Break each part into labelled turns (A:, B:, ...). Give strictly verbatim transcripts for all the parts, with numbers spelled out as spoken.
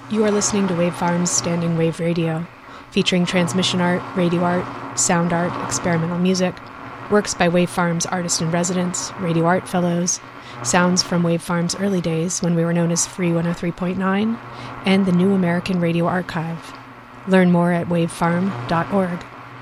A: You are listening to Wavefarm's Standing Wave Radio, featuring transmission art, radio art, sound art, experimental music, works by Wavefarm's artist-in-residence, radio art fellows, sounds from Wavefarm's early days when we were known as Free one oh three point nine, and the New American Radio Archive. Learn more at wavefarm dot org.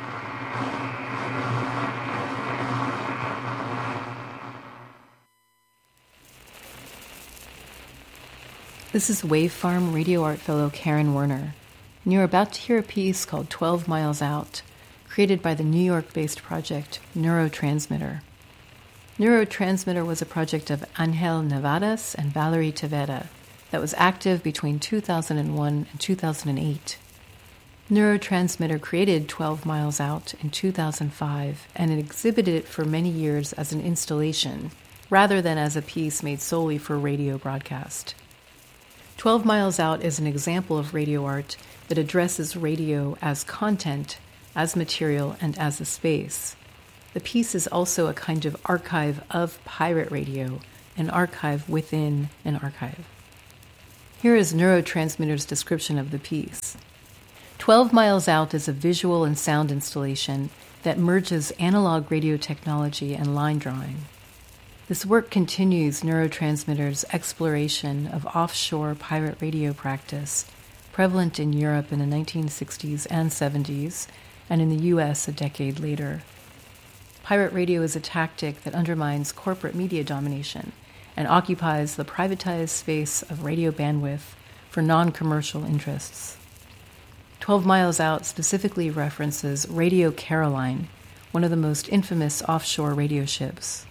B: This is Wavefarm radio art fellow Karen Werner, and you're about to hear a piece called twelve miles Out, created by the New York-based project Neurotransmitter. Neurotransmitter was a project of Angel Nevadas and Valerie Tavera that was active between two thousand one and two thousand eight. Neurotransmitter created twelve miles Out in two thousand five, and it exhibited it for many years as an installation, rather than as a piece made solely for radio broadcast. twelve miles Out is an example of radio art that addresses radio as content, as material, and as a space. The piece is also a kind of archive of pirate radio, an archive within an archive. Here is Neurotransmitter's description of the piece. twelve miles Out is a visual and sound installation that merges analog radio technology and line drawing. This work continues Neurotransmitter's exploration of offshore pirate radio practice, prevalent in Europe in the nineteen sixties and seventies, and in the U S a decade later. Pirate radio is a tactic that undermines corporate media domination and occupies the privatized space of radio bandwidth for non-commercial interests. twelve miles Out specifically references Radio Caroline, one of the most infamous offshore radio ships.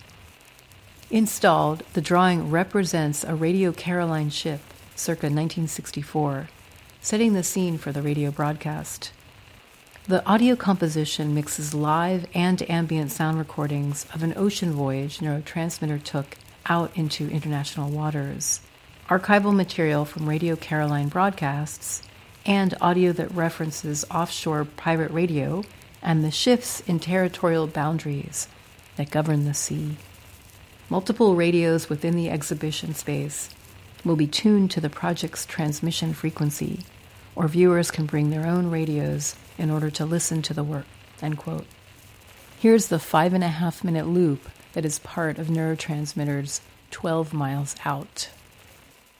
B: Installed, the drawing represents a Radio Caroline ship, circa nineteen sixty-four, setting the scene for the radio broadcast. The audio composition mixes live and ambient sound recordings of an ocean voyage Neurotransmitter took out into international waters, archival material from Radio Caroline broadcasts, and audio that references offshore pirate radio and the shifts in territorial boundaries that govern the sea. Multiple radios within the exhibition space will be tuned to the project's transmission frequency, or viewers can bring their own radios in order to listen to the work, end quote. Here's the five and a half minute loop that is part of Neurotransmitter's twelve miles Out.